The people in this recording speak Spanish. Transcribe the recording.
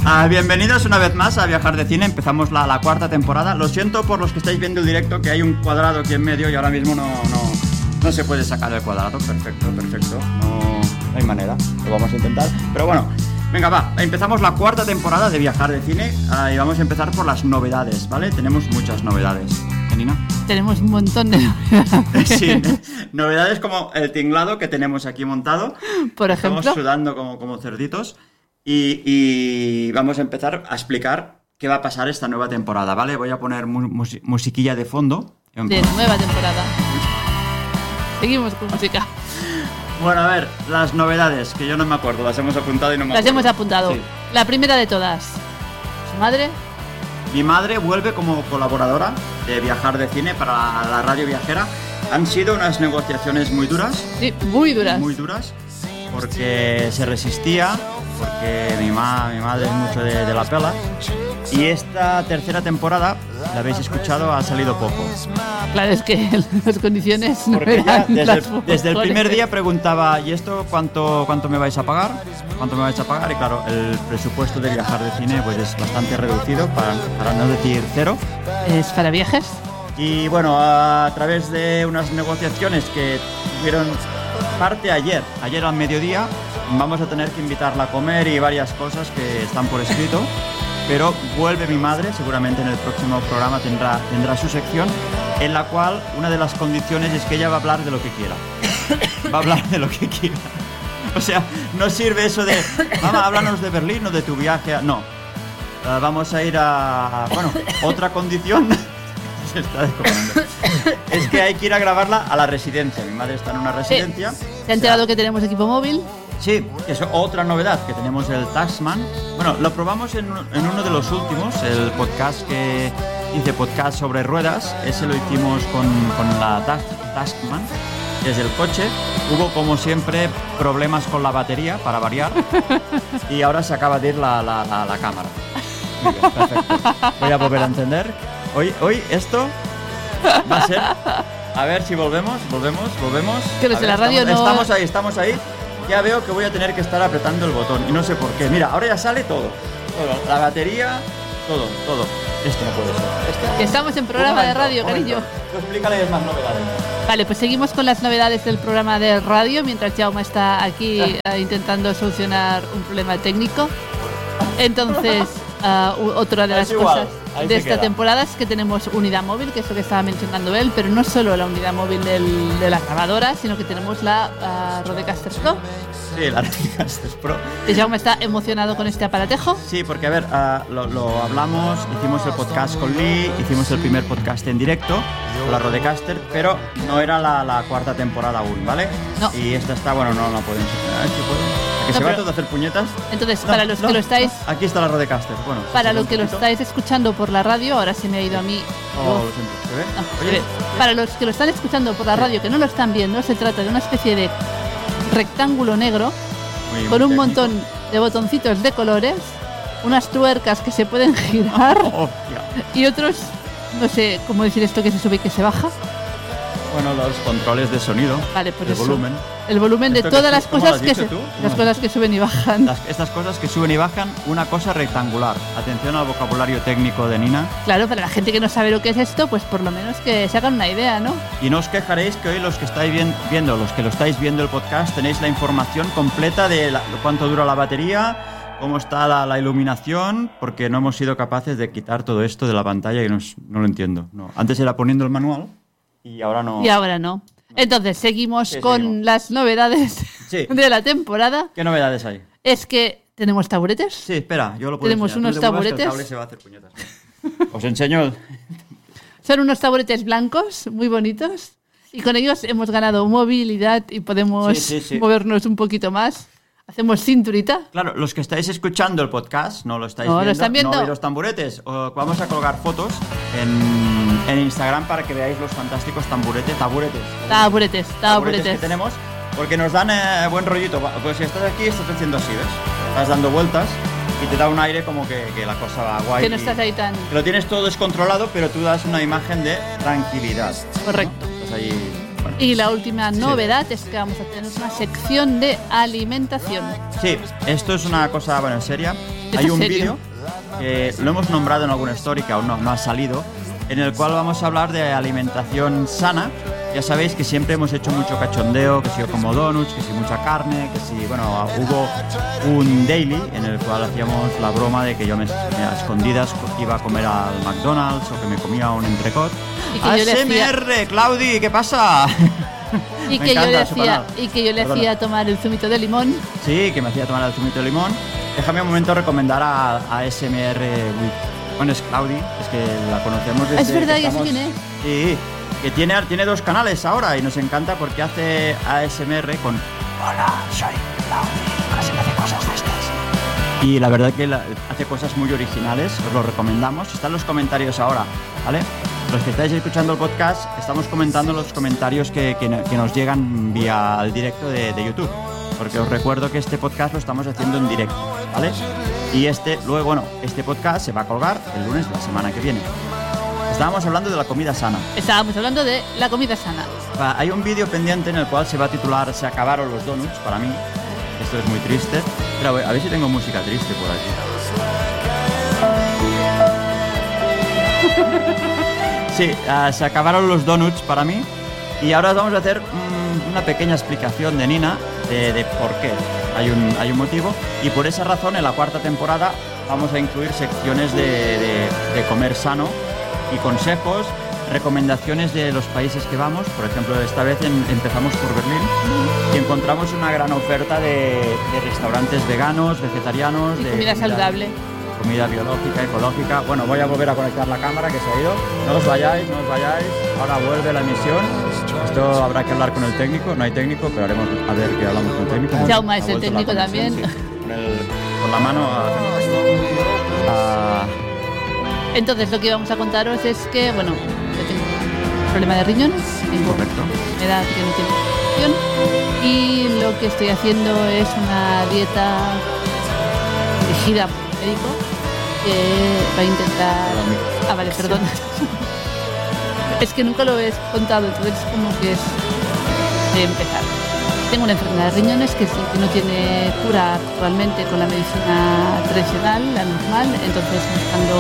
Bienvenidos una vez más a Viajar de Cine. Empezamos la cuarta temporada. Lo siento por los que estáis viendo el directo, que hay un cuadrado aquí en medio y ahora mismo no se puede sacar el cuadrado. Perfecto. No hay manera. Lo vamos a intentar. Pero bueno, venga, va. Empezamos la cuarta temporada de Viajar de Cine y vamos a empezar por las novedades, ¿vale? Tenemos muchas novedades. ¿Nina? Tenemos un montón de novedades. Sí, novedades como el tinglado que tenemos aquí montado. Por ejemplo. Estamos sudando como cerditos. Y vamos a empezar a explicar qué va a pasar esta nueva temporada, ¿vale? Voy a poner musiquilla de fondo. De nueva temporada. Seguimos con música. Bueno, a ver, las novedades, que yo no me acuerdo, las hemos apuntado y no me acuerdo. Las hemos apuntado. Sí. La primera de todas. ¿Su madre? Mi madre vuelve como colaboradora de Viajar de Cine para la radio viajera. Han sido unas negociaciones muy duras. Sí, muy duras. Muy duras, porque se resistía, porque mi madre es mucho de la pela. Y esta tercera temporada, la habéis escuchado, ha salido poco. Claro, es que las condiciones no porque ya eran desde el primer día preguntaba, ¿y esto cuánto me vais a pagar? ¿Cuánto me vais a pagar? Y claro, el presupuesto de Viajar de Cine pues es bastante reducido, para no decir cero. ¿Es para viajes? Y bueno, a través de unas negociaciones que tuvieron parte ayer al mediodía, vamos a tener que invitarla a comer y varias cosas que están por escrito. Pero vuelve mi madre, seguramente en el próximo programa tendrá su sección, en la cual una de las condiciones es que ella va a hablar de lo que quiera. Va a hablar de lo que quiera. O sea, no sirve eso de, mamá, háblanos de Berlín o de tu viaje. No. Vamos a ir a... Bueno, otra condición... Se está descojonando. Es que hay que ir a grabarla a la residencia. Mi madre está en una residencia. Sí. ¿Te ha enterado que tenemos equipo móvil? Sí, es otra novedad, que tenemos el Taskman. Bueno, lo probamos en uno de los últimos, el podcast que hice, podcast sobre ruedas. Ese lo hicimos con la Taskman, que es el coche. Hubo, como siempre, problemas con la batería, para variar. Y ahora se acaba de ir la cámara. Muy bien, perfecto. Voy a volver a encender. Hoy esto va a ser... A ver si volvemos. Que los de la radio no... Estamos ahí. Ya veo que voy a tener que estar apretando el botón y no sé por qué. Mira, ahora ya sale todo. La batería, todo. Esto no puede ser. Que estamos en programa de radio, cariño. Explícales más novedades. Vale, pues seguimos con las novedades del programa de radio mientras Jaume está aquí intentando solucionar un problema técnico. Entonces, otra de las cosas de esta temporada es que tenemos unidad móvil, que es lo que estaba mencionando él, pero no solo la unidad móvil de la grabadora, sino que tenemos la Rodecaster Pro. Sí, la Rodecaster Pro. Jaume está emocionado con este aparatejo. Sí, porque a ver, lo hablamos, hicimos el podcast con Lee, hicimos el primer podcast en directo con la Rodecaster, pero no era la cuarta temporada aún, ¿vale? No. Y esta está, bueno, no pueden ser. ¿Que se va todo a hacer puñetas? Entonces, para los que lo estáis... Aquí está la Rodecaster. Bueno, para los que lo estáis escuchando por la radio, ahora se me ha ido a mí... Lo siento, ¿se ve? No, oye, para los que lo están escuchando por la radio, que no lo están viendo, se trata de una especie de rectángulo negro con un montón de botoncitos de colores, unas tuercas que se pueden girar y otros, no sé cómo decir esto, que se sube y que se baja. Bueno, los controles de sonido, vale, pues el volumen. El volumen de todas las cosas cosas que suben y bajan. Estas cosas que suben y bajan, una cosa rectangular. Atención al vocabulario técnico de Nina. Claro, para la gente que no sabe lo que es esto, pues por lo menos que se hagan una idea, ¿no? Y no os quejaréis que hoy los que estáis los que lo estáis viendo el podcast, tenéis la información completa de cuánto dura la batería, cómo está la iluminación, porque no hemos sido capaces de quitar todo esto de la pantalla y no lo entiendo. No. Antes era poniendo el manual. Y ahora no. Entonces, seguimos con las novedades de la temporada. ¿Qué novedades hay? Es que tenemos taburetes. Sí, espera, yo lo puedo Tenemos enseñar. unos taburetes. El tablet se va a hacer puñetas. Os enseño. Son unos taburetes blancos, muy bonitos. Y con ellos hemos ganado movilidad y podemos movernos un poquito más. Hacemos cinturita. Claro, los que estáis escuchando el podcast, no lo estáis viendo. Lo están viendo. No veis los tamburetes. Vamos a colgar fotos en Instagram para que veáis los fantásticos taburetes que tenemos, porque nos dan buen rollito. Pues si estás aquí, estás haciendo así, ¿ves? Estás dando vueltas y te da un aire como que la cosa va guay. Que no estás ahí tan... Que lo tienes todo descontrolado, pero tú das una imagen de tranquilidad. Correcto. ¿no? Estás ahí... Bueno. Y la última novedad es que vamos a tener una sección de alimentación. Sí, esto es una cosa, seria. hay un vídeo que lo hemos nombrado en alguna story que aún no ha salido, en el cual vamos a hablar de alimentación sana. Ya sabéis que siempre hemos hecho mucho cachondeo, que si yo como donuts, que si mucha carne, que si, bueno, hubo un daily en el cual hacíamos la broma de que yo a escondidas iba a comer al McDonald's o que me comía un entrecot. ¡ASMR, Claudi! ¿Qué pasa? Y que yo le hacía tomar el zumito de limón. Sí, que me hacía tomar el zumito de limón. Déjame un momento recomendar a ASMR Bueno, es Claudi, es que la conocemos desde... Es verdad, ya sé quién es. Sí, que tiene 2 canales ahora y nos encanta porque hace ASMR con hola, soy Claudi, así hace cosas de estas. Y la verdad que hace cosas muy originales, os lo recomendamos. Están los comentarios ahora, ¿vale? Los que estáis escuchando el podcast, estamos comentando los comentarios que nos llegan vía el directo de YouTube. Porque os recuerdo que este podcast lo estamos haciendo en directo, ¿vale? Y este podcast se va a colgar el lunes de la semana que viene. Estábamos hablando de la comida sana. Hay un vídeo pendiente en el cual se va a titular Se acabaron los donuts, para mí. Esto es muy triste. Pero a ver si tengo música triste por aquí. Sí, se acabaron los donuts para mí. Y ahora vamos a hacer una pequeña explicación de Nina de por qué. Hay un motivo. Y por esa razón, en la 4ª temporada vamos a incluir secciones de comer sano y consejos, recomendaciones de los países que vamos. Por ejemplo, esta vez empezamos por Berlín y encontramos una gran oferta de restaurantes veganos, vegetarianos, de comida saludable, comida biológica, ecológica. Bueno, voy a volver a conectar la cámara que se ha ido. No os vayáis. Ahora vuelve la emisión. Esto habrá que hablar con el técnico. No hay técnico, pero haremos a ver que hablamos con el técnico. Jauma es el técnico también. Sí. Con la mano hacemos esto. Entonces lo que vamos a contaros es que, bueno, yo tengo un problema de riñones, tengo una edad que no tiene función, y lo que estoy haciendo es una dieta dirigida por el médico que va a intentar... vale, perdón. Es que nunca lo he contado, entonces como que es de empezar. Tengo una enfermedad de riñones que no tiene cura actualmente con la medicina tradicional, la normal, entonces buscando